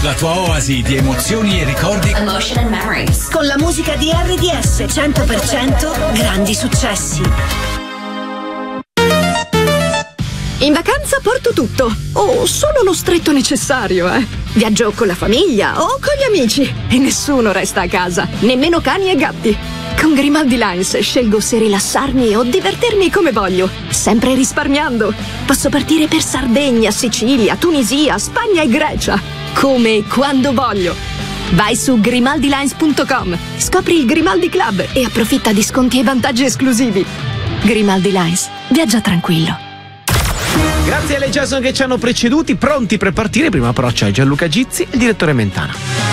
la tua oasi di emozioni e ricordi. Emotion and Memories. Con la musica di RDS 100% grandi successi. In vacanza porto tutto, o solo lo stretto necessario, Viaggio con la famiglia o con gli amici e nessuno resta a casa, nemmeno cani e gatti. Con Grimaldi Lines scelgo se rilassarmi o divertirmi come voglio, sempre risparmiando. Posso partire per Sardegna, Sicilia, Tunisia, Spagna e Grecia, come e quando voglio. Vai su grimaldilines.com, scopri il Grimaldi Club e approfitta di sconti e vantaggi esclusivi. Grimaldi Lines, viaggia tranquillo. Grazie alle Jason che ci hanno preceduti, pronti per partire. Prima però c'è Gianluca Gizzi e il direttore Mentana.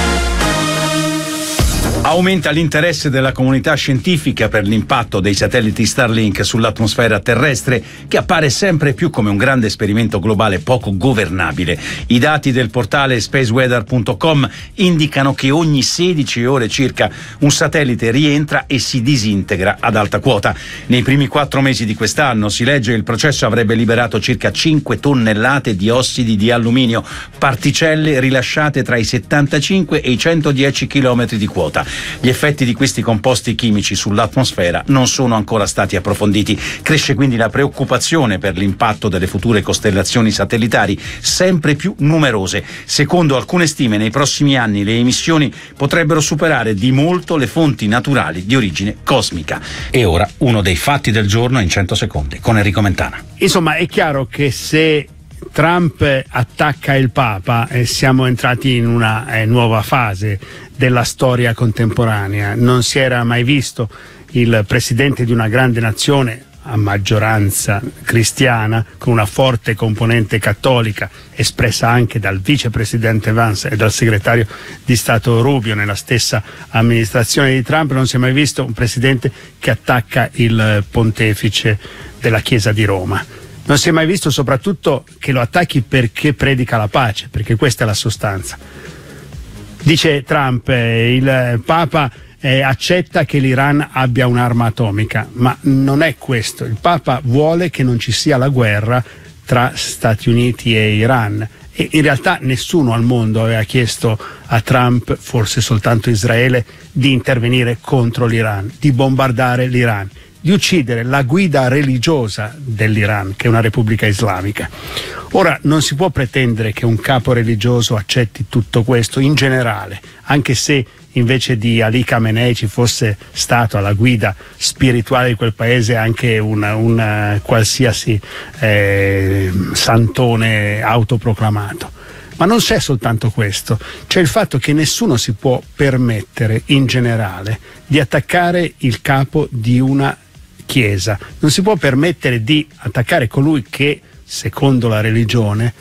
Aumenta l'interesse della comunità scientifica per l'impatto dei satelliti Starlink sull'atmosfera terrestre, che appare sempre più come un grande esperimento globale poco governabile. I dati del portale spaceweather.com indicano che ogni 16 ore circa un satellite rientra e si disintegra ad alta quota. Nei primi 4 mesi di quest'anno, si legge, il processo avrebbe liberato circa 5 tonnellate di ossidi di alluminio, particelle rilasciate tra i 75 e i 110 km di quota. Gli effetti di questi composti chimici sull'atmosfera non sono ancora stati approfonditi. Cresce quindi la preoccupazione per l'impatto delle future costellazioni satellitari, sempre più numerose. Secondo alcune stime, nei prossimi anni le emissioni potrebbero superare di molto le fonti naturali di origine cosmica. E ora uno dei fatti del giorno in 100 secondi con Enrico Mentana. Insomma, è chiaro che se Trump attacca il Papa siamo entrati in una nuova fase della storia contemporanea. Non si era mai visto il presidente di una grande nazione a maggioranza cristiana, con una forte componente cattolica espressa anche dal vicepresidente Vance e dal segretario di Stato Rubio nella stessa amministrazione di Trump. Non si è mai visto un presidente che attacca il pontefice della Chiesa di Roma. Non si è mai visto soprattutto che lo attacchi perché predica la pace, perché questa è la sostanza. Dice Trump, il Papa accetta che l'Iran abbia un'arma atomica, ma non è questo. Il Papa vuole che non ci sia la guerra tra Stati Uniti e Iran. E in realtà nessuno al mondo aveva chiesto a Trump, forse soltanto Israele, di intervenire contro l'Iran, di bombardare l'Iran, di uccidere la guida religiosa dell'Iran, che è una repubblica islamica. Ora, non si può pretendere che un capo religioso accetti tutto questo in generale, anche se invece di Ali Khamenei ci fosse stato alla guida spirituale di quel paese anche un qualsiasi santone autoproclamato. Ma non c'è soltanto questo, c'è il fatto che nessuno si può permettere in generale di attaccare il capo di una chiesa, non si può permettere di attaccare colui che, secondo la religione,